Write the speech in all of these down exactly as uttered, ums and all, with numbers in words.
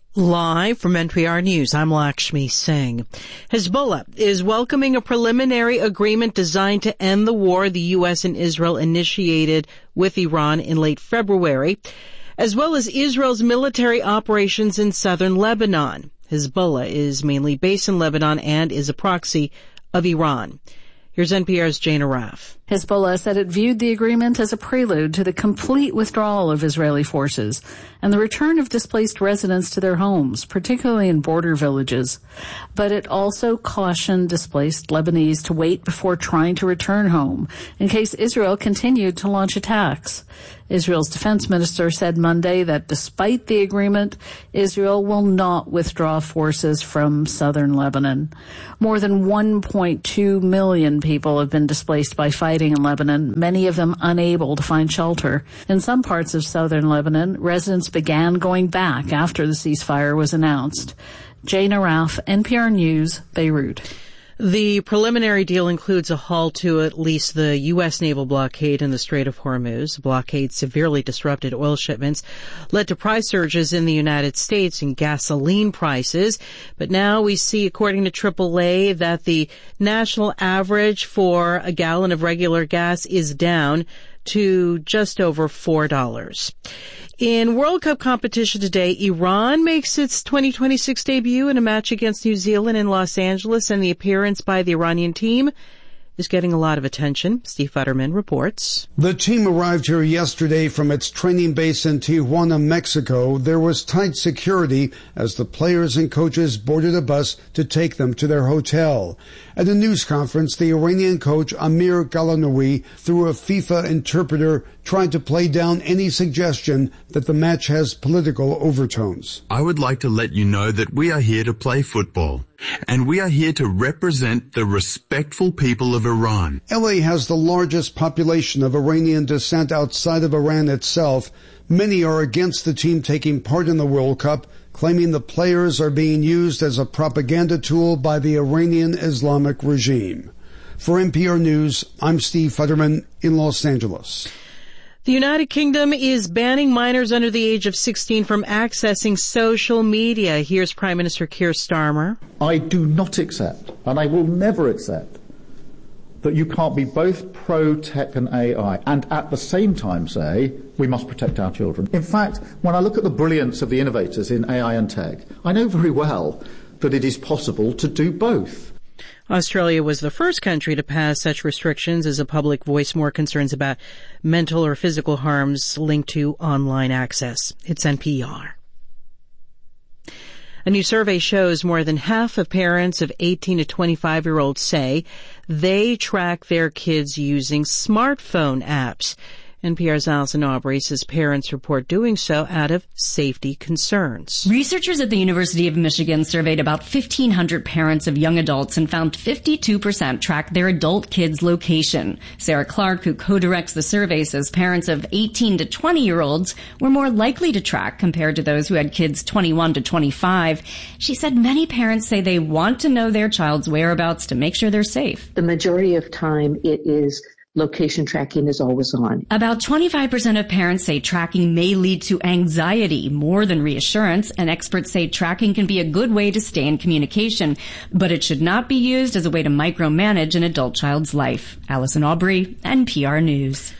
Live from N P R News, I'm Lakshmi Singh. Hezbollah is welcoming a preliminary agreement designed to end the war the U S and Israel initiated with Iran in late February, as well as Israel's military operations in southern Lebanon. Hezbollah is mainly based in Lebanon and is a proxy of Iran. Here's N P R's Jane Araf. Hezbollah said it viewed the agreement as a prelude to the complete withdrawal of Israeli forces and the return of displaced residents to their homes, particularly in border villages. But it also cautioned displaced Lebanese to wait before trying to return home in case Israel continued to launch attacks. Israel's defense minister said Monday that despite the agreement, Israel will not withdraw forces from southern Lebanon. More than one point two million people have been displaced by fighting in Lebanon, many of them unable to find shelter. In some parts of southern Lebanon, residents began going back after the ceasefire was announced. Jane Araf, N P R News, Beirut. The preliminary deal includes a halt to at least the U S naval blockade in the Strait of Hormuz. The blockade severely disrupted oil shipments, led to price surges in the United States in gasoline prices. But now we see, according to triple A, that the national average for a gallon of regular gas is down to just over four dollars. In World Cup competition today, Iran makes its twenty twenty-six debut in a match against New Zealand in Los Angeles, and the appearance by the Iranian team is getting a lot of attention. Steve Futterman reports. The team arrived here yesterday from its training base in Tijuana, Mexico. There was tight security as the players and coaches boarded a bus to take them to their hotel. At a news conference, the Iranian coach Amir Galanoui, through a FIFA interpreter, tried to play down any suggestion that the match has political overtones. I would like to let you know that we are here to play football, and we are here to represent the respectful people of Iran. L A has the largest population of Iranian descent outside of Iran itself. Many are against the team taking part in the World Cup, claiming the players are being used as a propaganda tool by the Iranian Islamic regime. For N P R News, I'm Steve Futterman in Los Angeles. The United Kingdom is banning minors under the age of sixteen from accessing social media. Here's Prime Minister Keir Starmer. I do not accept, and I will never accept, that you can't be both pro-tech and A I and at the same time say we must protect our children. In fact, when I look at the brilliance of the innovators in A I and tech, I know very well that it is possible to do both. Australia was the first country to pass such restrictions as a public voiced more concerns about mental or physical harms linked to online access. It's N P R. A new survey shows more than half of parents of eighteen to twenty-five-year-olds say they track their kids using smartphone apps. N P R's Allison Aubrey says parents report doing so out of safety concerns. Researchers at the University of Michigan surveyed about fifteen hundred parents of young adults and found fifty-two percent tracked their adult kids' location. Sarah Clark, who co-directs the survey, says parents of eighteen to twenty-year-olds were more likely to track compared to those who had kids twenty-one to twenty-five. She said many parents say they want to know their child's whereabouts to make sure they're safe. The majority of time it is location tracking is always on. About twenty-five percent of parents say tracking may lead to anxiety more than reassurance, and experts say tracking can be a good way to stay in communication, but it should not be used as a way to micromanage an adult child's life. Allison Aubrey, N P R News.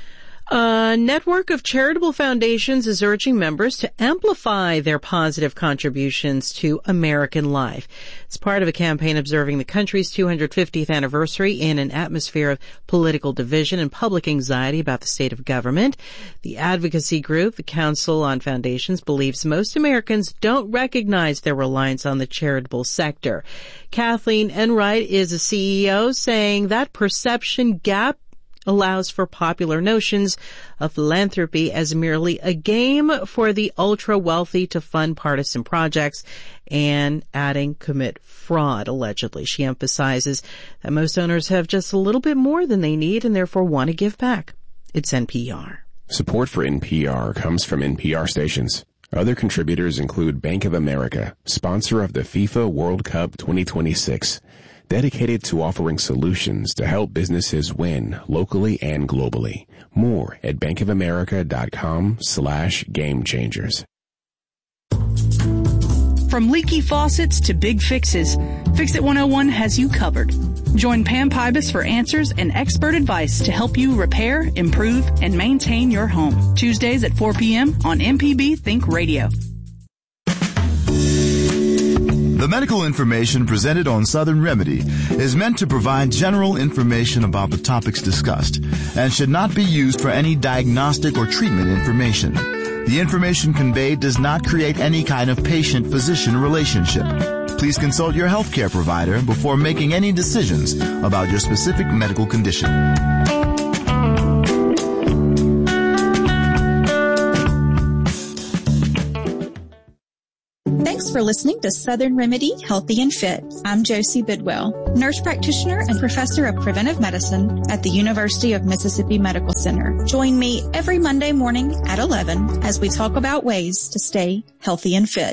A network of charitable foundations is urging members to amplify their positive contributions to American life. It's part of a campaign observing the country's two hundred fiftieth anniversary in an atmosphere of political division and public anxiety about the state of government. The advocacy group, the Council on Foundations, believes most Americans don't recognize their reliance on the charitable sector. Kathleen Enright is a C E O, saying that perception gap allows for popular notions of philanthropy as merely a game for the ultra-wealthy to fund partisan projects, and adding commit fraud, allegedly. She emphasizes that most donors have just a little bit more than they need and therefore want to give back. It's N P R. Support for N P R comes from N P R stations. Other contributors include Bank of America, sponsor of the FIFA World Cup twenty twenty-six. Dedicated to offering solutions to help businesses win locally and globally. More at bankofamerica.com slash game changers. From leaky faucets to big fixes, Fix It one oh one has you covered. Join Pam Pybus for answers and expert advice to help you repair, improve, and maintain your home. Tuesdays at four p.m. on M P B Think Radio. The medical information presented on Southern Remedy is meant to provide general information about the topics discussed and should not be used for any diagnostic or treatment information. The information conveyed does not create any kind of patient-physician relationship. Please consult your healthcare provider before making any decisions about your specific medical condition. Thanks for listening to Southern Remedy Healthy and Fit. I'm Josie Bidwell, nurse practitioner and professor of preventive medicine at the University of Mississippi Medical Center. Join me every Monday morning at eleven as we talk about ways to stay healthy and fit.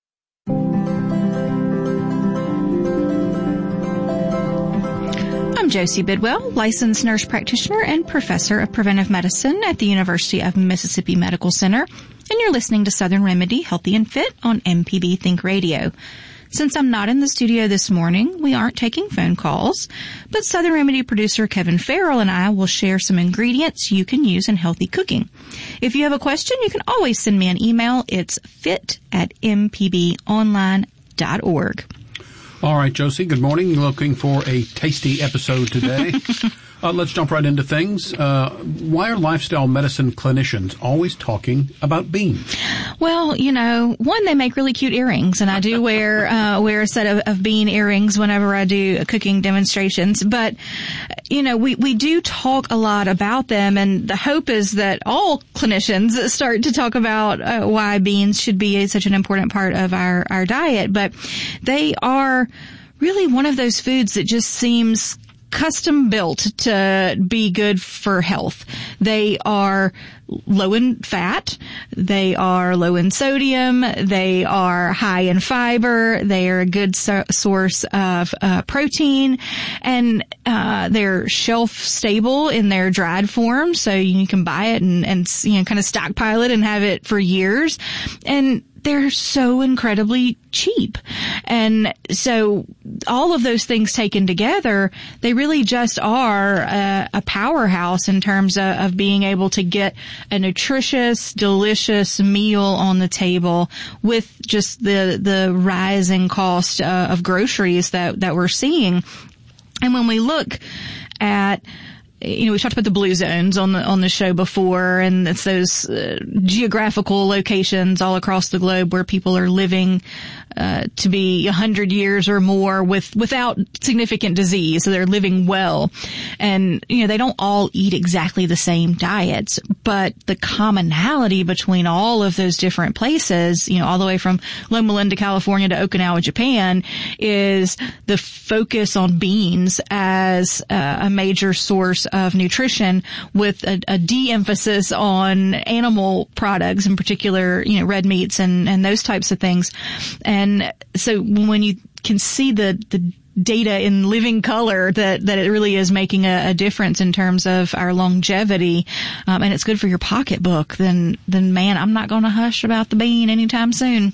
I'm Josie Bidwell, licensed nurse practitioner and professor of preventive medicine at the University of Mississippi Medical Center. And you're listening to Southern Remedy Healthy and Fit on M P B Think Radio. Since I'm not in the studio this morning, we aren't taking phone calls, but Southern Remedy producer Kevin Farrell and I will share some ingredients you can use in healthy cooking. If you have a question, you can always send me an email. It's fit at m p b online dot org. All right, Josie, good morning. Looking for a tasty episode today. Uh, let's jump right into things. Uh, why are lifestyle medicine clinicians always talking about beans? Well, you know, one, they make really cute earrings, and I do wear uh, wear a set of, of bean earrings whenever I do cooking demonstrations. But, you know, we, we do talk a lot about them, and the hope is that all clinicians start to talk about uh, why beans should be such an important part of our, our diet. But they are really one of those foods that just seems custom built to be good for health. They are low in fat. They are low in sodium. They are high in fiber. They are a good so- source of uh, protein, and uh, they're shelf stable in their dried form, so you can buy it and, and you know kind of stockpile it and have it for years. And they're so incredibly cheap. And so all of those things taken together, they really just are a, a powerhouse in terms of, of being able to get a nutritious, delicious meal on the table with just the, the rising cost uh, of groceries that, that we're seeing. And when we look at You know, we talked about the blue zones on the on the show before, and it's those uh, geographical locations all across the globe where people are living uh, to be a hundred years or more with without significant disease, so they're living well. And you know, they don't all eat exactly the same diets, but the commonality between all of those different places, you know, all the way from Loma Linda, California to Okinawa, Japan, is the focus on beans as uh, a major source of nutrition, with a, a de-emphasis on animal products, in particular, you know, red meats and, and those types of things. And so when you can see the, the data in living color that, that it really is making a, a difference in terms of our longevity, um, and it's good for your pocketbook, then, then man, I'm not going to hush about the bean anytime soon.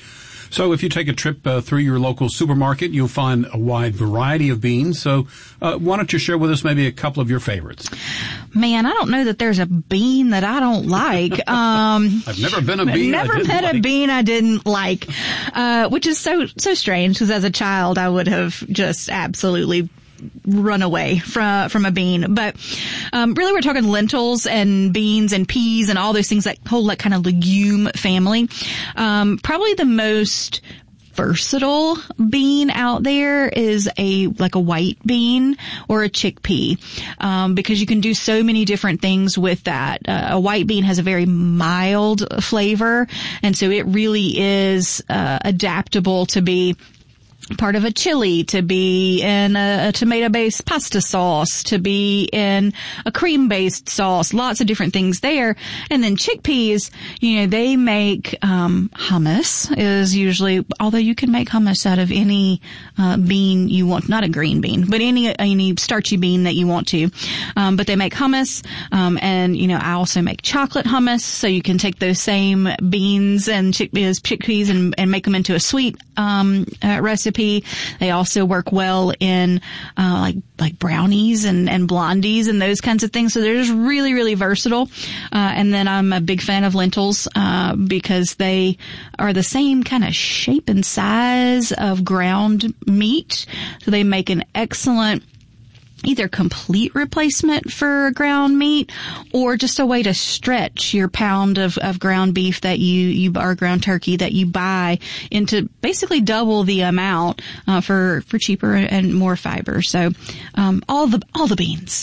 So if you take a trip uh, through your local supermarket, you'll find a wide variety of beans. So uh, why don't you share with us maybe a couple of your favorites? Man, I don't know that there's a bean that I don't like. Um, I've never been a bean Never I didn't met like. a bean I didn't like, uh, which is so, so strange, because as a child I would have just absolutely run away from from a bean. But um really we're talking lentils and beans and peas and all those things, that whole like kind of legume family. Um probably the most versatile bean out there is a like a white bean or a chickpea, um, because you can do so many different things with that. Uh, a white bean has a very mild flavor, and so it really is uh, adaptable to be part of a chili, to be in a, a tomato-based pasta sauce, to be in a cream-based sauce, lots of different things there. And then chickpeas, you know, they make um hummus is usually, although you can make hummus out of any uh bean you want, not a green bean, but any any starchy bean that you want to. Um but they make hummus, um and you know, I also make chocolate hummus, so you can take those same beans and chickpeas, chickpeas and, and make them into a sweet um uh, recipe. They also work well in uh like like brownies and and blondies and those kinds of things. So they're just really really versatile. Uh and then I'm a big fan of lentils uh because they are the same kind of shape and size of ground meat. So they make an excellent either complete replacement for ground meat or just a way to stretch your pound of, of ground beef that you, you, or ground turkey that you buy into basically double the amount, uh, for, for cheaper and more fiber. So, um, all the, all the beans.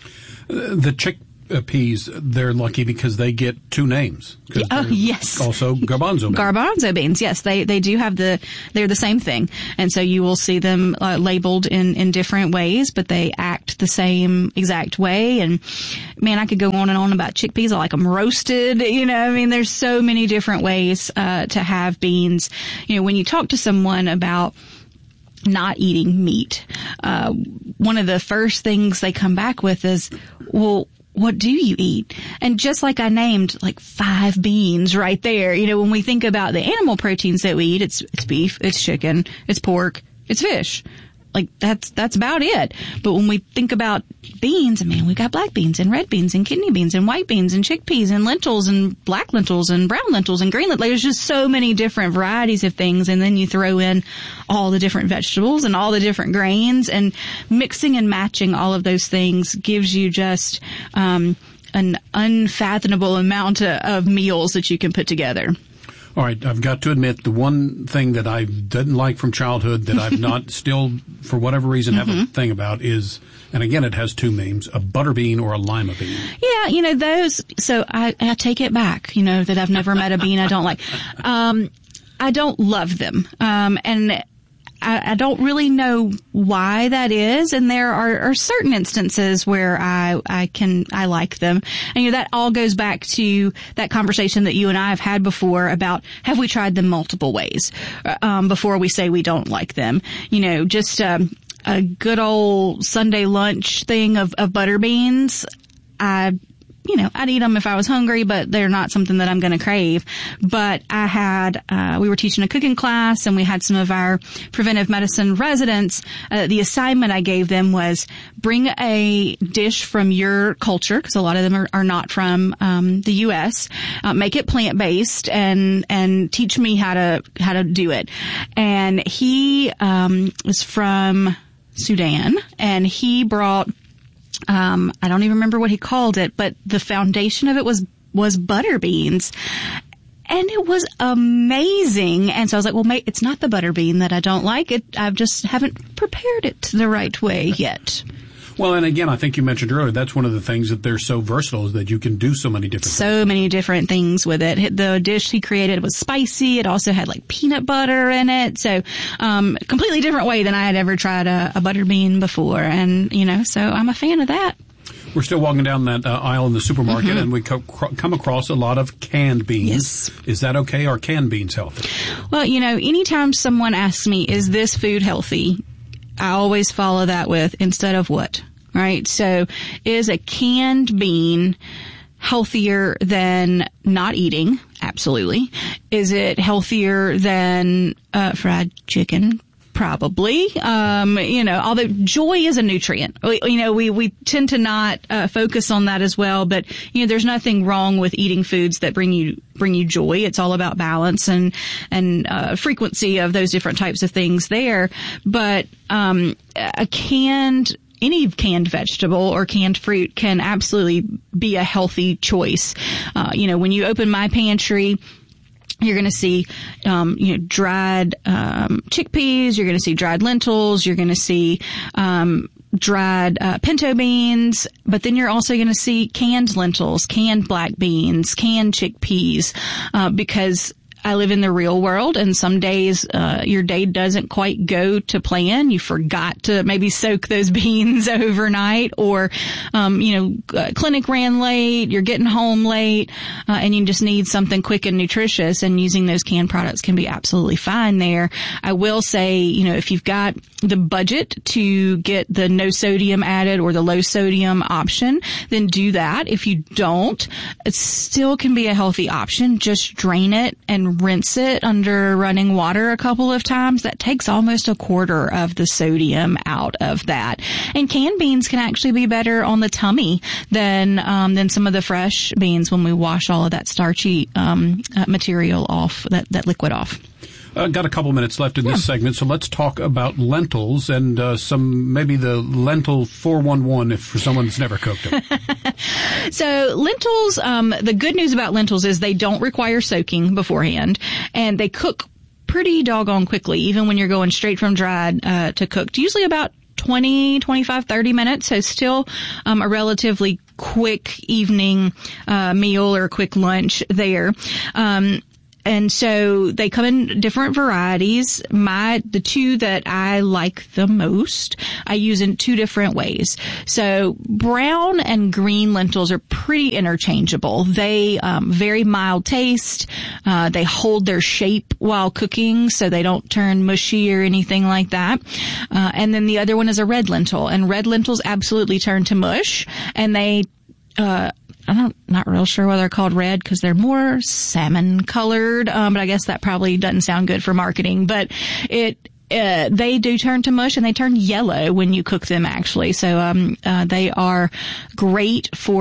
The chickpeas, they're lucky because they get two names. Oh, yes. Also garbanzo beans. Garbanzo beans, yes. They, they do have the, they're the same thing. And so you will see them uh, labeled in, in different ways, but they act the same exact way. And man, I could go on and on about chickpeas. I like them roasted. You know, I mean, there's so many different ways, uh, to have beans. You know, when you talk to someone about not eating meat, uh, one of the first things they come back with is, well, what do you eat? And just like I named like five beans right there, you know, when we think about the animal proteins that we eat, it's, it's beef, it's chicken, it's pork, it's fish. Like that's, that's about it. But when we think about beans, I mean, we got black beans and red beans and kidney beans and white beans and chickpeas and lentils and black lentils and brown lentils and green lentils. There's just so many different varieties of things. And then you throw in all the different vegetables and all the different grains, and mixing and matching all of those things gives you just, um, an unfathomable amount of meals that you can put together. All right, I've got to admit, the one thing that I didn't like from childhood that I've not still, for whatever reason, have mm-hmm. a thing about is, and again, it has two names, a butter bean or a lima bean. Yeah, you know, those, so I, I take it back, you know, that I've never met a bean I don't like. Um, I don't love them. Um, and I, I don't really know why that is, and there are, are certain instances where I I can I like them, and you know that all goes back to that conversation that you and I have had before about have we tried them multiple ways um, before we say we don't like them. You know, just um, a good old Sunday lunch thing of, of butter beans. I. You know, I'd eat them if I was hungry, but they're not something that I'm going to crave. But I had, uh, we were teaching a cooking class, and we had some of our preventive medicine residents. Uh, the assignment I gave them was bring a dish from your culture, because a lot of them are, are not from um, the U S. Uh, make it plant-based, and and teach me how to how to do it. And he um, was from Sudan, and he brought. Um, I don't even remember what he called it, but the foundation of it was, was butter beans. And it was amazing. And so I was like, well, mate, it's not the butter bean that I don't like. It, I just haven't prepared it the right way yet. Well, and again, I think you mentioned earlier, that's one of the things that they're so versatile is that you can do so many different so things. So many different things with it. The dish he created was spicy. It also had like peanut butter in it. So, um, completely different way than I had ever tried a, a butter bean before. And, you know, so I'm a fan of that. We're still walking down that uh, aisle in the supermarket, mm-hmm. and we co- come across a lot of canned beans. Yes. Is that okay? Are canned beans healthy? Well, you know, anytime someone asks me, is this food healthy? I always follow that with instead of what, right? So is a canned bean healthier than not eating? Absolutely. Is it healthier than uh, fried chicken? Probably. Um, you know, although joy is a nutrient. We, you know, we, we tend to not uh, focus on that as well, but, you know, there's nothing wrong with eating foods that bring you, bring you joy. It's all about balance and, and, uh, frequency of those different types of things there. But, um, a canned, any canned vegetable or canned fruit can absolutely be a healthy choice. Uh, you know, when you open my pantry, you're going to see, um, you know, dried, um, chickpeas. You're going to see dried lentils. You're going to see, um, dried, uh, pinto beans. But then you're also going to see canned lentils, canned black beans, canned chickpeas, uh, because I live in the real world, and some days uh, your day doesn't quite go to plan. You forgot to maybe soak those beans overnight, or um, you know, uh, clinic ran late, you're getting home late, uh, and you just need something quick and nutritious, and using those canned products can be absolutely fine there. I will say, you know, if you've got the budget to get the no sodium added or the low sodium option, then do that. If you don't, it still can be a healthy option. Just drain it and rinse it under running water a couple of times. That takes almost a quarter of the sodium out of that. And canned beans can actually be better on the tummy than um, than some of the fresh beans when we wash all of that starchy um, uh, material off, that, that liquid off. Uh, got a couple minutes left in this yeah. segment, so let's talk about lentils and uh, some maybe the lentil four one one if for someone that's never cooked them. So lentils, um, the good news about lentils is they don't require soaking beforehand, and they cook pretty doggone quickly, even when you're going straight from dried uh, to cooked. Usually about twenty, twenty-five, thirty minutes, so still um, a relatively quick evening uh, meal or a quick lunch there. Um And so they come in different varieties. My, the two that I like the most, I use in two different ways. So brown and green lentils are pretty interchangeable. They, um, very mild taste. Uh, they hold their shape while cooking, so they don't turn mushy or anything like that. Uh, and then the other one is a red lentil, and red lentils absolutely turn to mush, and they, uh, I'm not real sure why they're called red, because they're more salmon colored. Um, but I guess that probably doesn't sound good for marketing. But it, uh, they do turn to mush, and they turn yellow when you cook them, actually. So, um, uh, they are great for